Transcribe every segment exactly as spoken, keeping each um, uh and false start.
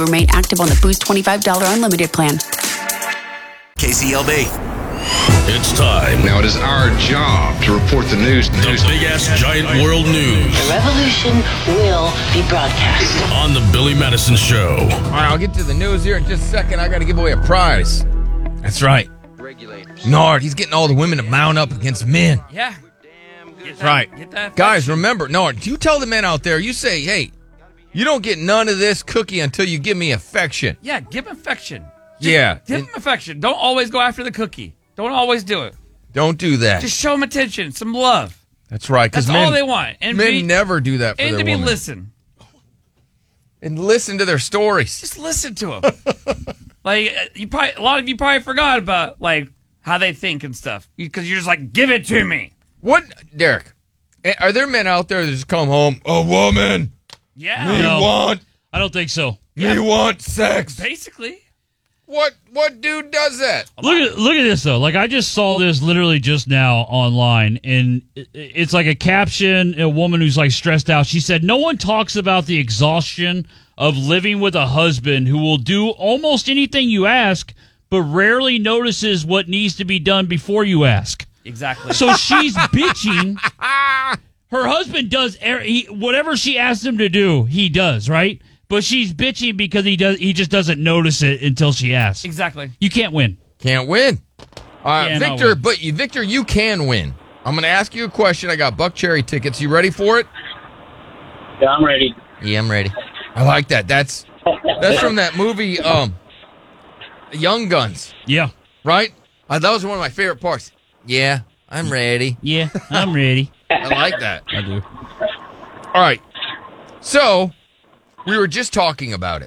Remain active on the Boost twenty-five dollars unlimited plan. K C L B. It's time. Now it is our job to report the news. The news. big-ass giant world news. The revolution will be broadcast. On the Billy Madison Show. All right, I'll get to the news here in just a second. I got to give away a prize. That's right. Regulators. Nard, he's getting all the women to mount up against men. Yeah. Get that, Right. Get that Guys, remember, Nard, you tell the men out there, you say, hey, you don't get none of this cookie until you give me affection. Yeah, give him affection. Just Yeah. Give and him affection. Don't always go after the cookie. Don't always do it. Don't do that. Just show him attention, some love. That's right. That's men, all they want. And men be, never do that for and their to be woman. listen. And listen to their stories. Just listen to them. Like you probably, a lot of you probably forgot about like how they think and stuff because you're just like, give it to me. What, Derek? Are there men out there that just come home? A woman. Yeah. Me No. want. I don't think so. Me want sex. Basically. What? What dude does that? Look at look at this though. Like I just saw this literally just now online, and it- it's like a caption. A woman who's like stressed out. She said, "No one talks about the exhaustion of living with a husband who will do almost anything you ask, but rarely notices what needs to be done before you ask." Exactly. So she's bitching. Her husband does er- he, whatever she asks him to do, he does, right? But she's bitching because he does. He just doesn't notice it until she asks. Exactly. You can't win. Can't win. All right, Yeah, no Victor, win. but you, Victor, you can win. I'm going to ask you a question. I got Buck Cherry tickets. You ready for it? Yeah, I'm ready. Yeah, I'm ready. I like that. That's that's from that movie, um, Young Guns, Yeah. right? Uh, that was one of my favorite parts. Yeah, I'm ready. Yeah, I'm ready. I like that. I do. All right. So, we were just talking about it.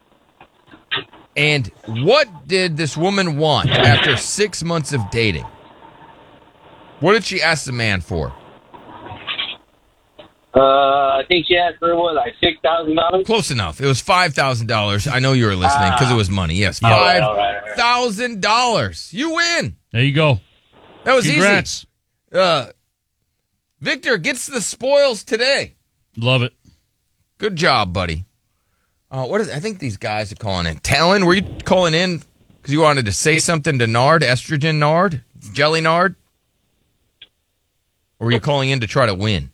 And what did this woman want after six months of dating? What did she ask the man for? Uh, I think she asked for what, like six thousand dollars. Close enough. It was five thousand dollars. I know you were listening because it was money. Yes, All right, all right, all right. five thousand dollars. You win. There you go. That was Congrats. easy. Uh, Victor gets the spoils today. Love it. Good job, buddy. Uh, what is? I think these guys are calling in. Talon, were you calling in because you wanted to say something to Nard, estrogen Nard, jelly Nard? Or were you calling in to try to win?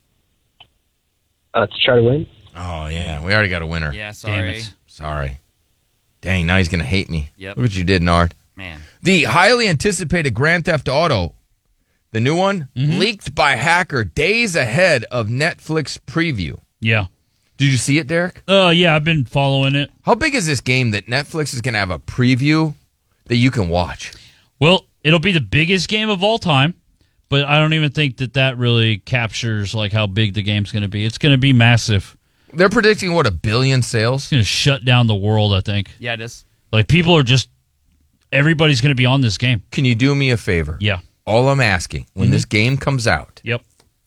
Uh, to try to win. Oh, yeah. We already got a winner. Yeah, Damn sorry. it. Sorry. Dang, now he's going to hate me. Yep. Look what you did, Nard. Man. The highly anticipated Grand Theft Auto, the new one, leaked by hacker days ahead of Netflix preview. Yeah. Did you see it, Derek? Uh, yeah, I've been following it. How big is this game that Netflix is going to have a preview that you can watch? Well, it'll be the biggest game of all time, but I don't even think that that really captures like how big the game's going to be. It's going to be massive. They're predicting, what, a billion sales? It's going to shut down the world, I think. Yeah, it is. Like people are just everybody's going to be on this game. Can you do me a favor? Yeah. All I'm asking, when Mhm. this game comes out, Yep.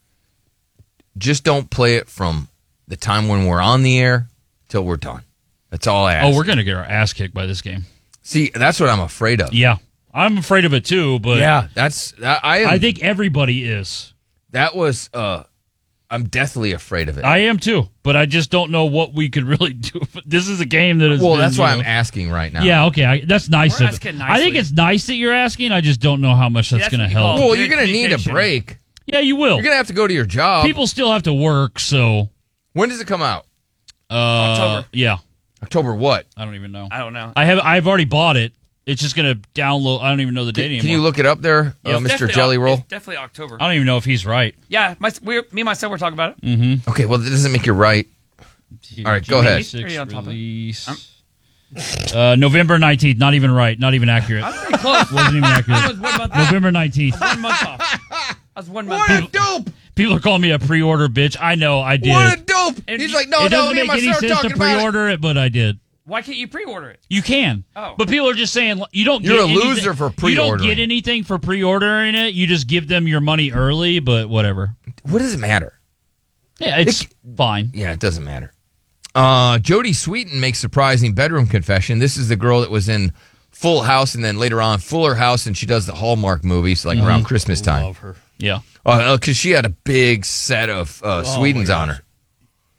just don't play it from the time when we're on the air till we're done. That's all I ask. Oh, we're going to get our ass kicked by this game. See, that's what I'm afraid of. Yeah. I'm afraid of it too, but Yeah, that's that, I am, I think everybody is. that was uh I'm deathly afraid of it. I am too, but I just don't know what we could really do. This is a game that is. well, that's why I'm asking right now. Yeah, okay, I, that's nice We're of asking I think nicely. it's nice that you're asking. I just don't know how much that's, that's going to what you help. call- Well, you're going to need a Communication. break. Yeah, you will. You're going to have to go to your job. People still have to work, so When does it come out? uh, October. Yeah, October what? I don't even know. I don't know. I have. I've already bought it. It's just going to download. I don't even know the date Can, anymore. can you look it up there, uh, It's Mister definitely Jelly Oc- Roll? It's definitely October. I don't even know if he's right. Yeah, my, we me and my son were talking about it. Mm-hmm. Okay, well, that doesn't make you right. All right, go ahead. Six Are you on top of it? release. Uh, November nineteenth. Not even right. Not even accurate. I was pretty close. Wasn't even I accurate. was one month off. November nineteenth. One month off. I was one month What a off. dope! People are calling me a pre-order bitch. I know. I did. What a dope! And He's you- like, no, it no, doesn't me and make my any son are sense to talking about it. pre-order it, but I did. Why can't you pre-order it? You can. Oh. But people are just saying you don't You're get a anything- loser for You don't pre-ordering. get anything for pre-ordering it. You just give them your money early, but whatever. What does it matter? Yeah, it's It- fine. Yeah, it doesn't matter. Uh, Jodie Sweetin makes surprising bedroom confession. This is the girl that was in Full House and then later on Fuller House, and she does the Hallmark movies like around Christmas time. Love her. Yeah. Because she had a big set of uh, Sweetens on her.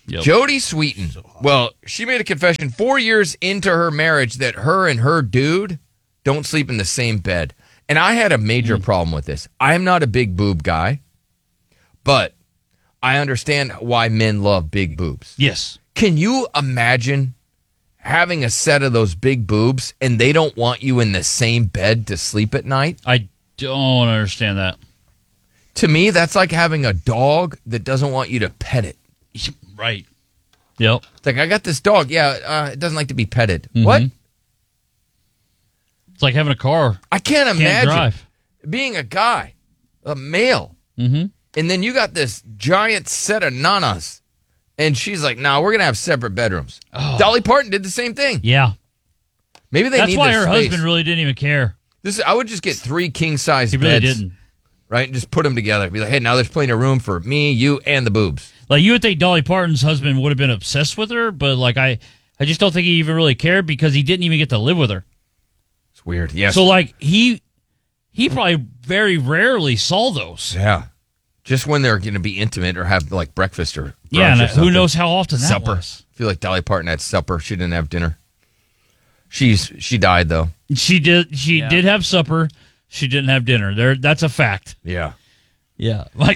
Yep. Jodie Sweetin. Well, she made a confession four years into her marriage that her and her dude don't sleep in the same bed. And I had a major mm. problem with this. I'm not a big boob guy, but I understand why men love big boobs. Yes. Can you imagine having a set of those big boobs and they don't want you in the same bed to sleep at night? I don't understand that. To me, that's like having a dog that doesn't want you to pet it. Right. Yep. It's like, I got this dog. Yeah, uh, it doesn't like to be petted. Mm-hmm. What? It's like having a car. I can't, can't imagine drive. being a guy, a male, mm-hmm. and then you got this giant set of nanas, and she's like, "No, nah, we're gonna have separate bedrooms." Oh. Dolly Parton did the same thing. Yeah. Maybe they That's need why this her space. husband really didn't even care. This I would just get three king size He beds. really didn't. Right, and just put them together. Be like, hey, now there's plenty of room for me, you, and the boobs. Like, you would think Dolly Parton's husband would have been obsessed with her, but like I, I just don't think he even really cared because he didn't even get to live with her. It's weird. Yes. So like he, he probably very rarely saw those. Yeah. Just when they're going to be intimate or have like breakfast or brunch yeah, and or who knows how often that supper. was. I feel like Dolly Parton had supper. She didn't have dinner. She's she died though. She did. She Yeah. did have supper. She didn't have dinner. There, that's a fact. Yeah. Yeah, my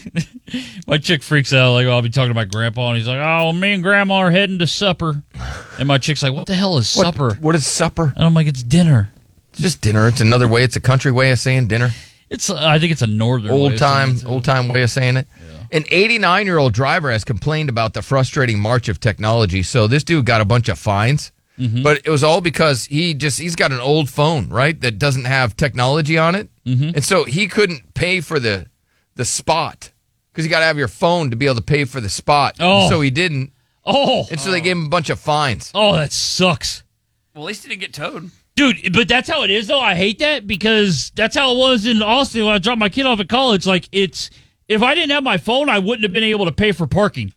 my chick freaks out. Like, oh, I'll be talking to my grandpa, and he's like, "Oh, well, me and grandma are heading to supper," and my chick's like, "What the hell is What- supper?" What is supper? And I'm like, "It's dinner." It's just dinner. It's another way. It's a country way of saying dinner. It's. I think it's a northern way Old of time, saying it. old time way of saying it. An eighty-nine-year-old driver has complained about the frustrating march of technology. So this dude got a bunch of fines, Mm-hmm. but it was all because he just he's got an old phone, right, that doesn't have technology on it, Mm-hmm. and so he couldn't pay for the the spot because you got to have your phone to be able to pay for the spot. Oh. So he didn't, Oh, and so they gave him a bunch of fines. oh, that sucks. Well, at least he didn't get towed. Dude, but that's how it is, though. I hate that because that's how it was in Austin when I dropped my kid off at college. Like, it's if I didn't have my phone, I wouldn't have been able to pay for parking,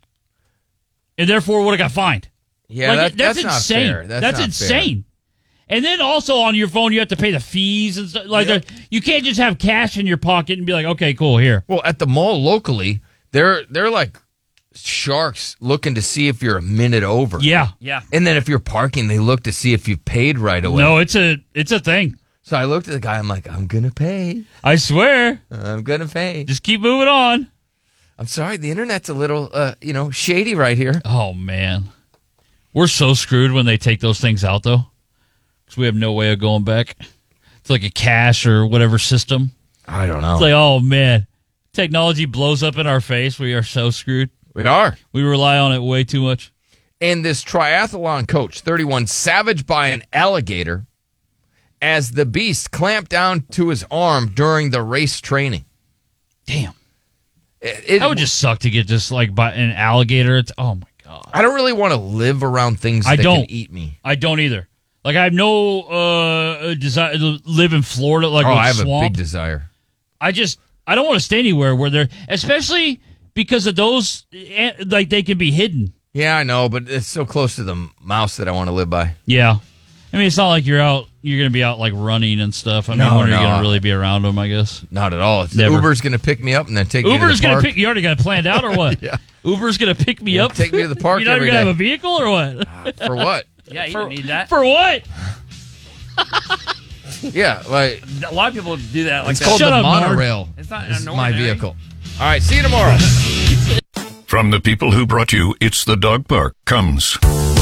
and therefore would have got fined. Yeah, Like, that, that's, that's, insane. not fair. That's, That's not insane. And then also on your phone, you have to pay the fees and stuff. Like, Yep. there- you can't just have cash in your pocket and be like, okay, cool, here. Well, at the mall locally, they're they're like sharks looking to see if you're a minute over. Yeah. Yeah. And then if you're parking, they look to see if you paid right away. No, it's a it's a thing. So I looked at the guy. I'm like, I'm gonna pay. I swear. I'm gonna pay. Just keep moving on. I'm sorry, the internet's a little, uh, you know, shady right here. Oh, man. We're so screwed when they take those things out, though, because we have no way of going back. It's like a cash or whatever system. I don't know. It's like, oh, man. Technology blows up in our face. We are so screwed. We are. We rely on it way too much. And this triathlon coach, thirty-one, savaged by an alligator as the beast clamped down to his arm during the race training. Damn. It, it, That would just suck to get just like by an alligator. It's, oh, my God. I don't really want to live around things I that don't. can eat me. I don't either. Like, I have no uh, desire to live in Florida, like Oh, a I have swamp. a big desire. I just, I don't want to stay anywhere where they're, especially because of those, eh, like, they can be hidden. Yeah, I know, but it's so close to the mouse that I want to live by. Yeah. I mean, it's not like you're out, you're going to be out, like, running and stuff. I mean, No, when are you no. going to really be around them, I guess? Not at all. It's Never. Uber's going to pick me up and then take me to Uber's the going park. to pick, you already got it planned out or what? Yeah. Uber's going to pick me Yeah, up? take me to the park You're not every going to day. have a vehicle or what? For what? Yeah, you For- didn't need that. For what? Yeah, like A lot of people do that. Like it's that. called Shut the up, Nard. monorail. It's not This is an my ordinary. vehicle. All right, see you tomorrow. From the people who brought you It's the Dog Park comes